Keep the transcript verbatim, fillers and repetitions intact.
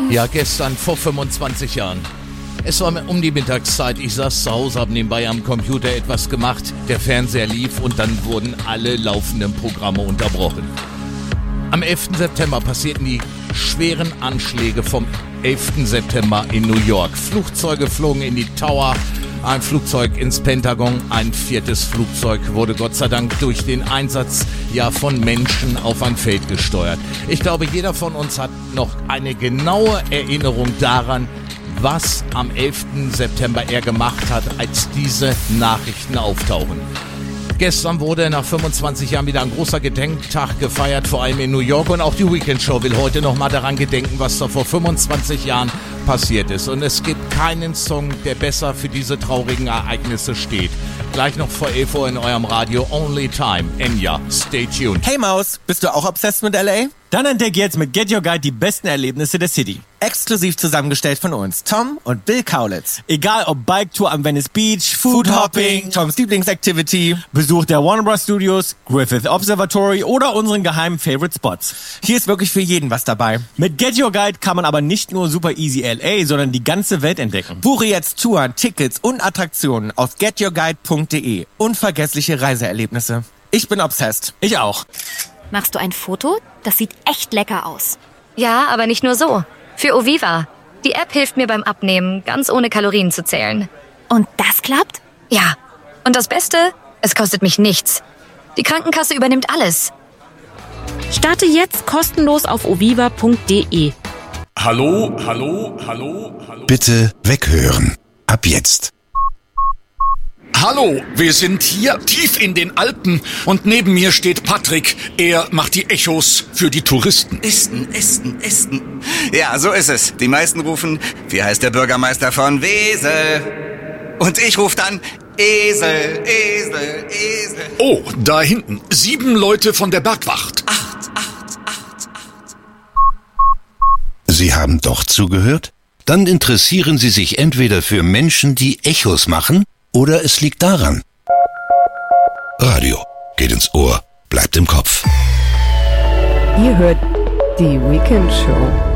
Ja, gestern vor fünfundzwanzig Jahren. Es war um die Mittagszeit, ich saß zu Hause, hab nebenbei am Computer etwas gemacht, der Fernseher lief und dann wurden alle laufenden Programme unterbrochen. Am elften September passierten die schweren Anschläge vom elften September in New York. Flugzeuge flogen in die Tower, ein Flugzeug ins Pentagon, ein viertes Flugzeug wurde Gott sei Dank durch den Einsatz ja von Menschen auf ein Feld gesteuert. Ich glaube, jeder von uns hat noch eine genaue Erinnerung daran, was am elften September er gemacht hat, als diese Nachrichten auftauchen. Gestern wurde nach fünfundzwanzig Jahren wieder ein großer Gedenktag gefeiert, vor allem in New York. Und auch die Weekend Show will heute nochmal daran gedenken, was da vor fünfundzwanzig Jahren passiert ist. Und es gibt keinen Song, der besser für diese traurigen Ereignisse steht. Gleich noch vor elf Uhr in eurem Radio Only Time. Enya, stay tuned. Hey Maus, bist du auch obsessed mit L A? Dann entdeck jetzt mit Get Your Guide die besten Erlebnisse der City. Exklusiv zusammengestellt von uns, Tom und Bill Kaulitz. Egal ob Bike-Tour am Venice Beach, Food-Hopping, Toms Lieblingsactivity, Besuch der Warner Bros. Studios, Griffith Observatory oder unseren geheimen Favorite Spots. Hier ist wirklich für jeden was dabei. Mit Get Your Guide kann man aber nicht nur super easy L A, sondern die ganze Welt entdecken. Buche jetzt Touren, Tickets und Attraktionen auf get your guide punkt de. Unvergessliche Reiseerlebnisse. Ich bin obsessed. Ich auch. Machst du ein Foto? Das sieht echt lecker aus. Ja, aber nicht nur so. Für Oviva. Die App hilft mir beim Abnehmen, ganz ohne Kalorien zu zählen. Und das klappt? Ja. Und das Beste? Es kostet mich nichts. Die Krankenkasse übernimmt alles. Starte jetzt kostenlos auf oviva punkt de. Hallo, hallo, hallo, hallo. Bitte weghören. Ab jetzt. Hallo, wir sind hier tief in den Alpen und neben mir steht Patrick. Er macht die Echos für die Touristen. Esten, Esten, Esten. Ja, so ist es. Die meisten rufen, wie heißt der Bürgermeister von Wesel? Und ich rufe dann, Esel, Esel, Esel. Oh, da hinten. Sieben Leute von der Bergwacht. Acht, acht, acht, acht. Sie haben doch zugehört? Dann interessieren Sie sich entweder für Menschen, die Echos machen, oder es liegt daran. Radio geht ins Ohr, bleibt im Kopf. Ihr hört die Weekend Show.